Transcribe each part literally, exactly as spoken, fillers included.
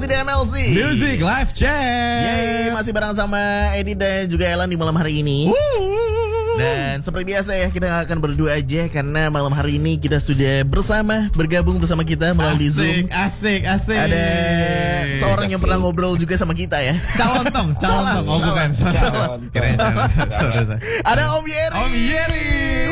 masih di M L C Music Live Chat. Yeay, masih bareng sama Edi dan juga Elan di malam hari ini. Dan seperti biasa ya, kita gak akan berdua aja karena malam hari ini kita sudah bersama, bergabung bersama kita melalui Zoom. Asik, asik, asik. Ada seorang yang asik. pernah ngobrol juga sama kita ya. Calon tong, calon tong. Oh bukan, salah. Kirain calon. Sorry, sorry. Ada Om Yeri. Om Yeri.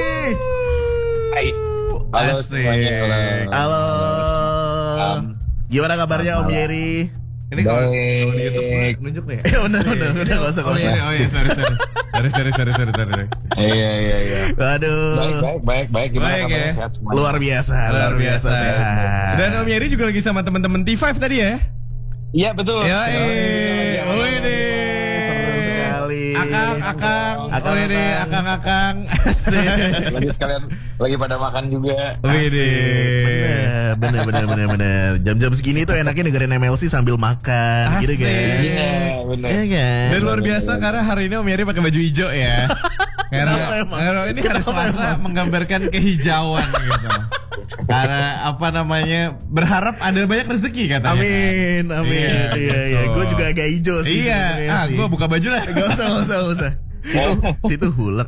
Hai. Halo Asik. semuanya. Halo. Halo. Um, Gimana kabarnya Om Yeri? Ini kalau Baik. kalau di YouTube nunjuk nih ya? Eh udah, udah, udah, gak usah, Oh gak iya, usah. oh iya, sorry, sorry. Sorry, sorry, sorry, sorry, sorry. Iya iya iya. Aduh. Baik baik baik baik. Gimana Baik, kabarnya? ya. Sehat semuanya? Luar biasa, Luar biasa. sehat. Dan Om Yeri juga lagi sama teman-teman T lima tadi ya? Iya betul. Ya, Iya, eh. iya, Oh iya. ini. Seru sekali. Akang, akang. Akang, Oh ini, akang. akang, akang. Asik. Lagi sekalian lagi pada makan juga. Widi. Bener, bener, bener, bener, bener. Jam-jam segini tuh enaknya dengerin M L C sambil makan, gitu kan? Asik. Iya benar. Iya kan? Dan luar biasa karena hari ini Om Yeri pakai baju hijau ya. Karena, Kenapa emang? karena ini hari Kenapa Selasa emang? menggambarkan kehijauan gitu. Karena apa namanya berharap ada banyak rezeki katanya. Amin, amin. Iya, Iya, iya. betul. Gue juga agak hijau sih. Iya, sebenarnya ah, sih. gue buka baju lah. Gak usah, gak usah, gak usah. Situ, situ hulek.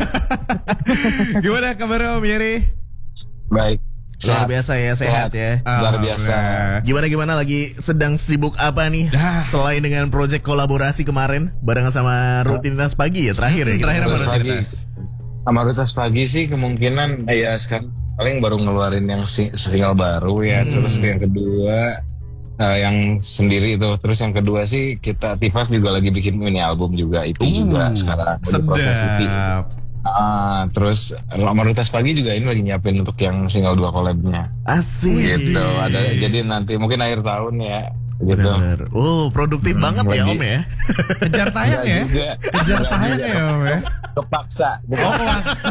Gimana kabar Om Yeri? Baik. Luar biasa ya, sehat ya. Luar biasa. Gimana gimana lagi sedang sibuk apa nih? Dah. Selain dengan proyek kolaborasi kemarin barengan sama rutinitas pagi ya terakhir ya. kita Terakhir apa Rutinitas pagi. rutinitas? Sama rutinitas pagi sih kemungkinan eh, ya sekarang paling baru ngeluarin yang sing- single baru ya. Hmm. Terus yang kedua eh, yang sendiri itu. Terus yang kedua sih kita T lima juga lagi bikin mini album juga itu juga sekarang lagi proses itu. Sedap. Ah, terus Amaritas Pagi juga ini lagi nyiapin untuk yang single dua collab-nya. Asik. Gitu. Ada jadi nanti mungkin akhir tahun ya. Gitu. Bener. Oh, produktif Hmm, banget ya lagi. Om ya. Kejar tayang Enggak ya? juga. Kejar Enggak tayang juga. ya Om ya? Kepaksa. Oh, maksa.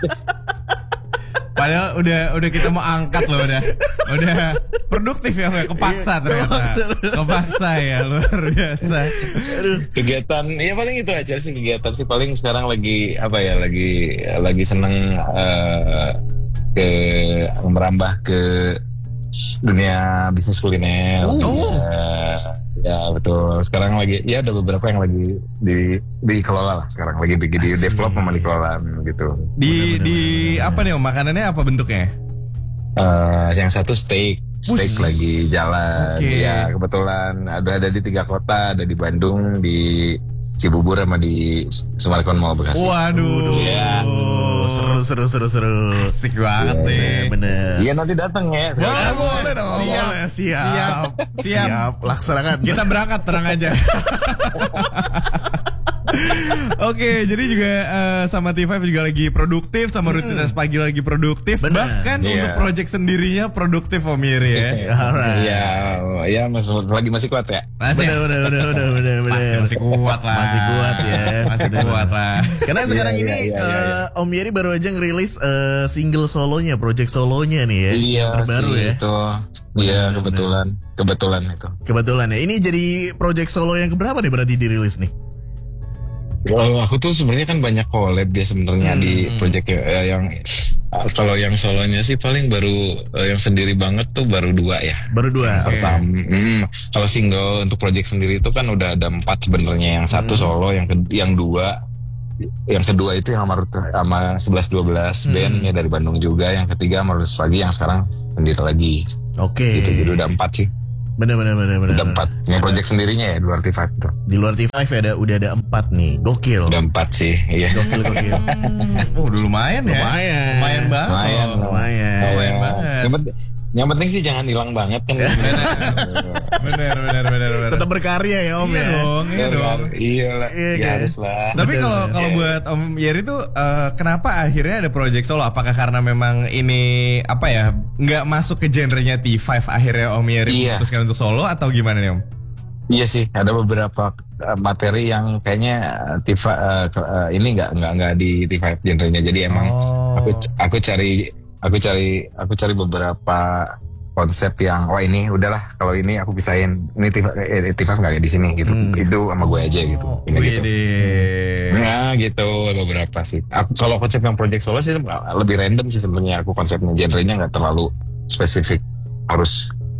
Padahal udah udah kita mau angkat loh udah. Udah produktif ya, Om ya? Kepaksa ternyata. Kepaksa ya, luar biasa. Kegiatan ya paling itu aja sih kegiatan sih paling sekarang lagi apa ya lagi lagi seneng eh, ke merambah ke dunia bisnis kuliner. Oh. Ya, ya betul. Sekarang lagi ya ada beberapa yang lagi di dikelola lah sekarang lagi di, di develop sama dikelola gitu. Di di apa nih Om? Makanannya apa bentuknya? Eh, yang satu steak, steak Wih. lagi jalan. Oke. Ya kebetulan ada ada di tiga kota, ada di Bandung, di Cibubur sama di Sumarekon Mall Bekasi. Waduh. Iya. Oh, seru seru seru seru. Asik banget nih. Bener. Iya nanti datang ya. Boleh, boleh dong. Siap. Boleh. Siap. Siap. Siap. Siap. Laksanakan. Kita berangkat terang aja. Oke, jadi juga eh, sama T lima juga lagi produktif, sama rutinitas pagi lagi produktif. Bener. Bahkan Iya. untuk project sendirinya produktif Om Yeri ya. Alright. Iya, ya masih lagi masih kuat ya. Masih, Bener, bener, bener, bener, bener, bener. Masih, masih kuat lah. Masih kuat ya. Masih Bener. kuat lah. Karena sekarang Iya, ini iya, iya, eh, Om Yeri baru aja ngerilis eh, single solonya, project solonya nih ya, Iya yang terbaru sih, ya. itu. Iya kebetulan, kebetulan itu. Kebetulan ya. Ini jadi project solo yang keberapa nih berarti dirilis nih? Kalau aku tuh sebenarnya kan banyak collab dia sebenarnya di project eh, yang eh, kalau yang solonya sih paling baru eh, yang sendiri banget tuh baru dua ya. Baru dua. Oke. Pertama, hmm, kalau single untuk project sendiri itu kan udah ada empat sebenarnya. Yang satu solo, yang ke- yang dua, yang kedua itu yang sama Rut- sama sebelas dua belas band ya dari Bandung juga. Yang ketiga sama Rutinitas Pagi yang sekarang sendiri lagi. Oke. Gitu jadi udah empat sih. Bener, bener, bener, bener. Udah empat. Yang project sendirinya ya di luar T lima itu. Di luar T lima ada udah ada empat nih. Gokil. Udah empat sih. Iya. Gokil, gokil. Hmm, oh, udah lumayan ya. Lumayan. Lumayan banget. Lumayan, loh. lumayan. Lumayan banget. Yang penting, yang penting sih jangan hilang banget kan. Bener, bener, bener, bener. Tetap berkarya ya Om Iya ya. dong, iya dong. Iya lah. Iya, Ya kan? harus lah. Tapi Betul, kalau betul. kalau buat Om Yeri tuh eh, kenapa akhirnya ada project solo? Apakah karena memang ini apa ya nggak masuk ke genrenya T lima akhirnya Om Yeri Iya. memutuskan untuk solo atau gimana nih Om? Iya sih, ada beberapa uh, materi yang kayaknya uh, Tifa uh, ke- uh, ini nggak nggak nggak di T lima genrenya. Jadi emang Oh. aku aku cari aku cari aku cari beberapa konsep yang wah ini udahlah kalau ini aku pisahin ini T lima eh, T lima nggak di sini gitu. Hmm. Itu sama gue aja gitu. Ini gitu. Widih. Ya gitu beberapa sih. Aku kalau konsep yang project solo sih lebih random sih sebenarnya aku konsepnya genrenya nggak terlalu spesifik harus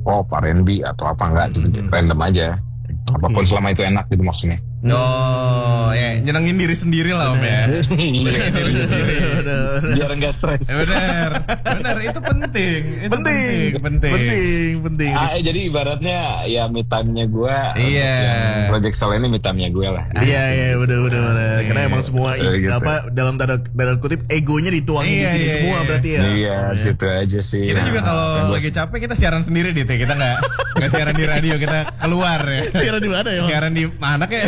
pop, R and B atau apa enggak, gitu, random aja. Okay. Apapun selama itu enak gitu maksudnya. Oh, ya nyenengin diri sendiri lah Om ya. Nyenengin diri sendiri. Biar enggak stres. Benar, benar itu penting, itu Penting, penting, penting, penting. Ah, eh, jadi ibaratnya ya me time-nya gue. Iya. Project Solo ini me time-nya gue lah. Iya iya benar benar benar. Karena emang semua Eh, gitu. apa dalam tanda tanda kutip egonya dituangin Iya, di sini iya, semua iya. berarti ya. Iya, situ aja sih. Kita Nah, juga kalau gua- lagi capek kita siaran sendiri dit ya. Kita nggak nggak siaran di radio, kita keluar ya. Siaran di mana ya? Siaran di mana kayak?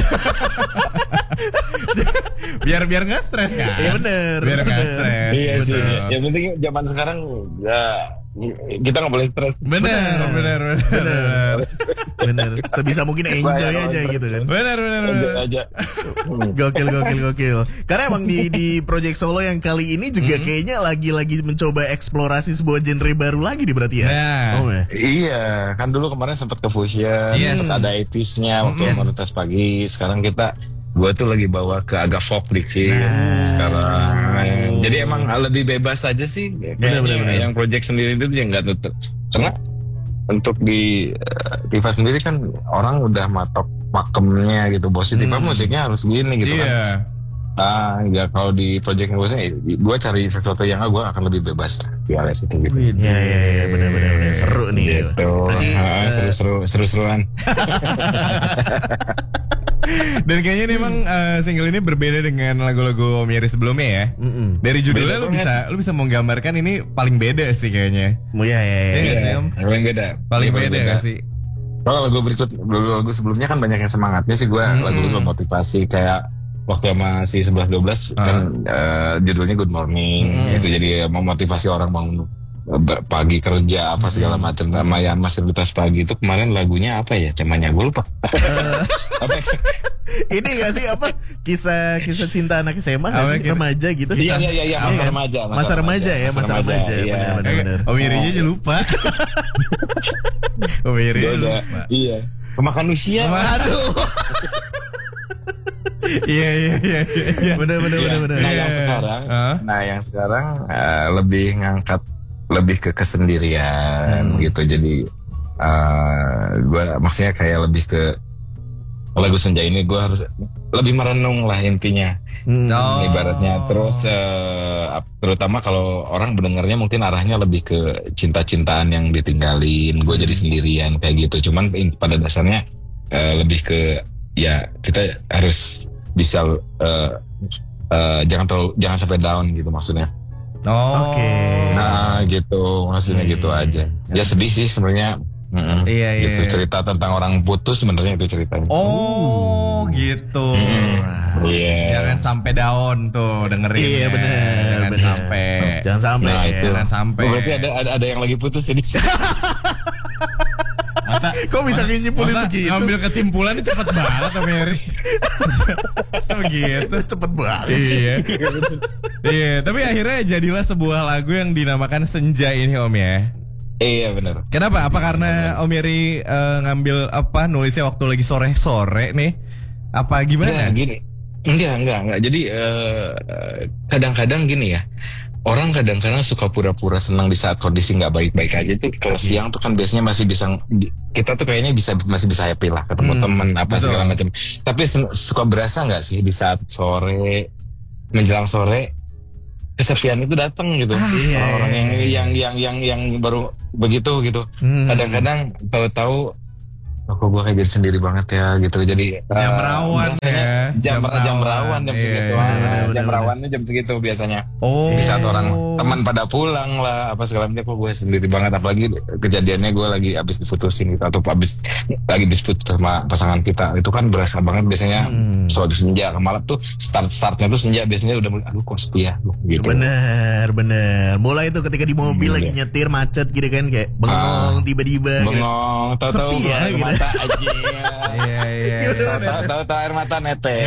biar biar nggak stres kan? Iya bener, Biar nggak bener. stres. Iya sih. betul. Yang penting zaman sekarang ya kita nggak boleh stres. Benar, benar, benar. Bener. Sebisa mungkin enjoy Bayar aja orang gitu kan. Benar, benar, Aja benar. aja. Gokil gokil gokil. Karena emang di di Project Solo yang kali ini juga kayaknya lagi-lagi mencoba eksplorasi sebuah genre baru lagi nih berarti ya. Nah. Oh ya. Iya, kan dulu kemarin sempat ke fusion, Yes. sempat ada eighties-nya waktu Yes. Moralitas Pagi. Sekarang kita gua tuh lagi bawa ke agak folk dikit sekarang. Jadi emang lebih bebas aja sih. Bener, bener, Kayaknya bener. yang project sendiri itu ya nggak tutup. Karena untuk di uh, Tifa sendiri kan orang udah matok pakemnya gitu. Bos Tifa musiknya harus gini gitu kan. Iya. Ah, ya kalau di project gue gue cari sesuatu yang gue akan lebih bebas di alias itu gitu. Iya iya iya benar benar benar. Seru nih. Gitu. Berarti Ah, eh, seru-seru seru-seruan. Dan kayaknya ini emang eh, single ini berbeda dengan lagu-lagu Om Yeri sebelumnya ya. mm-mm. Dari judulnya Beda lu banget. bisa lu bisa menggambarkan ini paling beda sih kayaknya. Oh, Iya iya iya. Iya sih, Om. Paling beda. Paling Ini beda gak sih? Kalau lagu berikut, lagu sebelumnya kan banyak yang semangatnya sih gue, lagu-lagu motivasi kayak waktu sama si sebelas dua belas kan eh, judulnya Good Morning, itu jadi memotivasi orang bangun eh, pagi kerja apa segala macam. Sama yang Masteritas Pagi itu kemarin lagunya apa ya? Temanya gue lupa. Apa ya? Ini gak sih apa kisah kisah cinta anak S M A nggak Apa sih? gitu? Remaja gitu? Iya iya iya iya, masa kan? remaja. Masa remaja ya, masa remaja. Iya. Benar benar Eh, benar. Om Yerinya aja lupa. Om Yeri Dia udah, lupa. iya. Kemakan usia. Aduh. Iya iya iya iya. Benar benar Iya. benar benar. Nah Iya. yang sekarang, Hah? nah yang sekarang eh, lebih ngangkat lebih ke kesendirian gitu. Jadi eh gue maksudnya kayak lebih ke lagu Senja ini gue harus lebih merenung lah intinya. Hmm. Oh. Ibaratnya terus eh, ap- terutama kalau orang mendengarnya mungkin arahnya lebih ke cinta-cintaan yang ditinggalin, gue jadi sendirian kayak gitu. Cuman in- pada dasarnya eh, lebih ke ya kita harus bisa eh, eh, jangan terlalu jangan sampai down gitu maksudnya. Oh. Oke. Nah gitu maksudnya Hmm. gitu aja. Ya sedih sih sebenarnya. Mm-mm. Iya, iya. Gitu cerita tentang orang putus sebenarnya itu ceritanya. Oh, gitu. Mm-mm. Iya. Jangan sampai down tuh dengerin. Iya, ya. bener, Jangan bener. sampai. Jangan sampai. Nah, itu. Jangan sampai. Oh, berarti ada, ada ada yang lagi putus jadi. Masa Kok bisa nyimpulin masa begitu? ngambil kesimpulan cepet banget Om Yeri. Masa begitu? Cepet banget. Iya. Iya, tapi akhirnya jadilah sebuah lagu yang dinamakan Senja ini Om ya. Iya benar. Kenapa? Apa karena Om Yeri eh, ngambil apa nulisnya waktu lagi sore-sore nih? Apa gimana? Nah, gini. Enggak, enggak, enggak. Jadi eh, kadang-kadang gini ya. Orang kadang-kadang suka pura-pura senang di saat kondisi nggak baik-baik aja tuh. Kalau siang tuh kan biasanya masih bisa, kita tuh kayaknya bisa masih bisa happy lah, ketemu Hmm, temen apa betul. segala macam. Tapi sen- suka berasa nggak sih di saat sore menjelang sore kesepian itu datang gitu. iya, Orang iya, yang iya. yang yang yang yang baru begitu gitu. Hmm. Kadang-kadang tahu-tahu oh, kok gue kayak jadi sendiri banget ya gitu. Jadi Jam eh, rawan biasanya ya. jam Jam jam rawan. rawan jam Iya, segitu. bener, Ah, bener, jam bener. rawannya jam segitu biasanya. Oh. Di saat orang teman pada pulang lah apa segala macam, kok gue sendiri banget, apalagi kejadiannya gue lagi abis diputusin gitu atau abis lagi dispute sama pasangan kita, itu kan berasa banget biasanya. Hmm. Soal senja malam tuh start startnya tuh senja biasanya udah mulai aduh kok sepi ya gitu. Bener bener. Mulai tuh ketika di mobil Iya. lagi nyetir macet gitu kan kayak bengong tiba-tiba. gitu. Bengong, tahu-tahu Sepi ya, air gitu. mata aja. Iya iya. Iya, udah, iya. udah. Tahu-tahu air mata netes.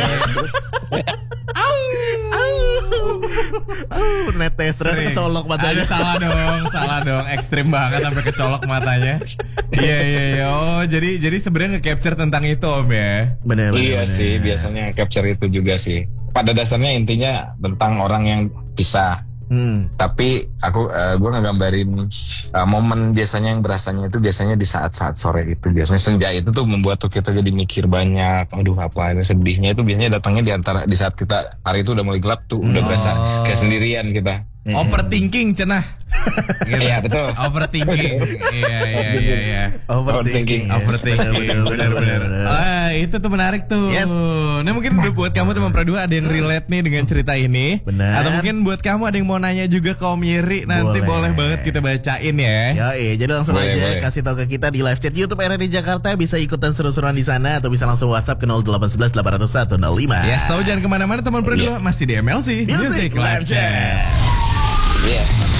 Uh, netes ternyata Sering. kecolok Ada matanya. salah dong, salah dong, ekstrim banget sampai kecolok matanya. Iya iya iya. Oh jadi jadi sebenarnya nge-capture tentang itu Om ya. Bener bener. Iya bener. sih, biasanya capture itu juga sih. Pada dasarnya intinya tentang orang yang pisah. Hmm. Tapi aku uh, gue ngegambarin uh, momen biasanya yang berasanya itu biasanya di saat-saat sore itu. Biasanya senja itu tuh membuat tuh kita jadi mikir banyak. Aduh apa ini sedihnya itu biasanya datangnya di antara di saat kita hari itu udah mulai gelap tuh, udah Oh. berasa kayak sendirian kita. Overthinking cenah. Gitu. Iya, betul. Overthinking. Iya iya iya iya. Overthinking. Overthinking. Benar-benar. Ah, itu tuh menarik tuh. Yes. Nah, mungkin buat kamu teman Pro dua ada yang relate nih dengan cerita ini. Benar. Atau mungkin buat kamu ada yang mau nanya juga ke Om Yeri, nanti boleh, Boleh. banget kita bacain ya. Ya, iya. Jadi langsung Boleh, aja boleh. kasih tahu ke kita di live chat YouTube R R D Jakarta, bisa ikutan seru-seruan di sana atau bisa langsung WhatsApp ke nol delapan satu satu delapan nol satu nol lima. Ya, so jangan kemana-mana teman Pro dua, masih di M L C Music Live Chat. Iya.